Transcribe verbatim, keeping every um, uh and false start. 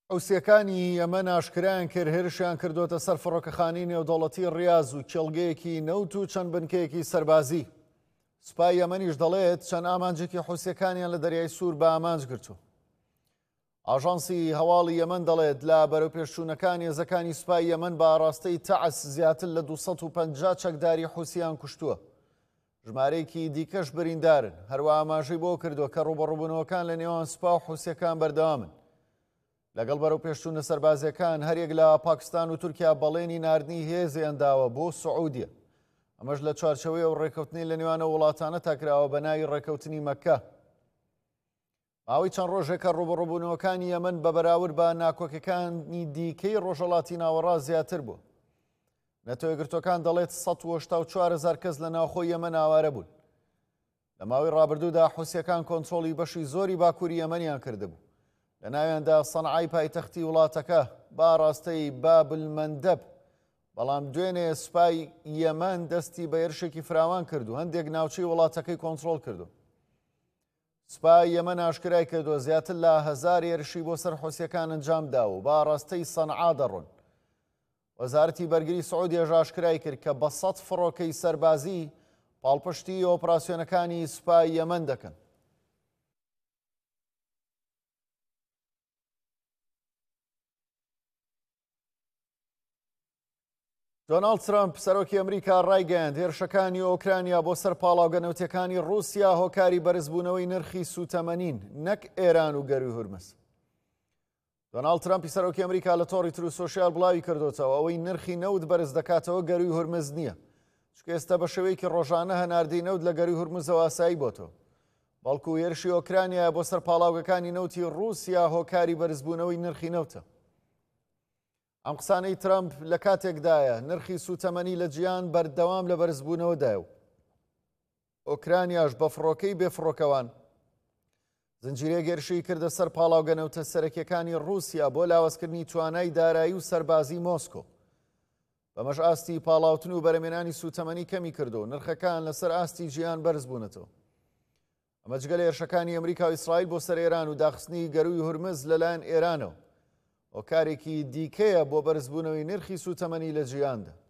حوسیەکانی ئەمە ناشکرایان کرد هێرشیان کردوتە سەر فڕۆکەخانەی نێودەوڵەتی ڕیاض و کێڵگەیەکی نەوت و چەند بنکەیەکی سەربازی. سوپای یەمەنیش دەڵێت چەند ئامانجێکی حوسیەکانیان لە دەریای سوور بە ئامانج گرتووە. ئاژانسی هەواڵی یەمەن دەڵێت لە بەرەوپێشچوونەکان هێزەکانی سوپای یەمەن بە ئاڕاستەی تەعس زیاتر لە دووسەد و پەنجا چەکداری حوسییان کوشتووە. ژمارەیەکی دیکەش بریندارن. هەروە ئاماژەی بۆ کردووە کە ڕوبەڕووبوونەوەکان لە نێوان سوپا و حوسیەکان بەردەوامن. لەگەڵ بەرەوپێشچوونە سەربازیەکان هەرێک لە پاکستان و تورکیا بەڵێنی ناردنی هێزیان داوە بۆ سعودیە. ئەمەش لە چوارچەوەی ئەو ڕێکەوتنی لە نێوانە وڵاتانە تاکراوە بە ناوی ڕێکەوتنی مەککە. ماوەی چەند ڕۆژێکە ڕوبەڕووبوونەوەکانی یەمەن بە بەراورد بە ناکۆکەکانی دیکەی ڕۆژهەڵاتی ناوەڕاست زیاتر بووە. نەتۆ یەکگرتووەکان دەڵێت سەد و هەشتا و چوار هەزار کەس لە ناوخۆی یەمەن ئاوارە بوون. لە ماوەی ڕابردوودا حوسیەکان کۆنتڕۆڵی بەشی زۆری باکووری یەمەنیان کردبوو. لە ناویاندا سەنعای پایتەختی وڵاتەکە با ڕاستەی بابل مەندەب، بەڵام دوێنێ سوپای یەمەن دەستی بە هێرشێکی فراوان کردو هەندێک ناوچەی وڵاتەکەی کۆنتڕۆڵ کردو. سوپای یەمەن ئاشکرای کردووە زیاتر لە هەزار هێرشی بۆ سەر حوسیەکان ئەنجام داوە و با ڕاستەی سەنعا دەڕۆن. وەزارەتی بەرگری سعودیەش ئاشکرای کرد کە بە سەد فڕۆکەی سەربازی پاڵپشتی ئۆپراسیۆنەکانی سوپای یەمەن دەکەن. دۆناڵد ترامپ سەرۆکی ئەمریکا ڕایگەیاند هێرشەکانی ئۆکرانیا بۆ سەر پاڵاوگەنەوتیەکانی ڕووسیا هۆکاری بەرزبوونەوەی نرخی سوتەمەنین نەک ئێران و گەروی هورمز. دۆناڵد ترامپی سەرۆکی ئەمریکا لە تۆڕی تر و سۆشیال بڵاوی کردوتەوە ئەوەی نرخی نەوت بەرز دەکاتەوە گەروی هورمز نییە، چونکە ئێستا بە شێوەیەکی ڕۆژانە هەناردەی نەوت لە گەروی هورمزەوە ئاسایی بۆتەوە، بەڵکو هێرشی ئۆکرانیا بۆ سەر پاڵاوگەکانی نەوتی ڕووسیا هۆکاری بەرزبوونەوەی نرخی نەوتە. ئەم قسانەی ترامپ لە کاتێکدایە نرخی سوتەمەنی لە جیان بەردەوام لە بەرزبوونەوەدایە و ئۆکرانیاش بە فڕۆکەی بێفڕۆکەوان زنجیرەیەک هێرشی کردە سەر پاڵاوگەنەوتە سەرەکیەکانی ڕووسیا بۆ لاوەزکردنی توانای دارایی و سەربازی مۆسکۆ. بەمەش ئاستی پاڵاوتن و بەرەمێنانی سوتەمەنی کەمی کردو و نرخەکان لەسەر ئاستی ژیان بەرز بوونەتەوە. ئەمە جگە لە هێرشەکانی ئەمریکا و ئیسرائیل بۆ سەر ئێران و داخستنی گەروی هورمز لەلایەن ئێرانەوە هۆکارێکی دیکەیە بۆ بەرزبوونەوەی نرخی سوتەمەنی لە جیاندا.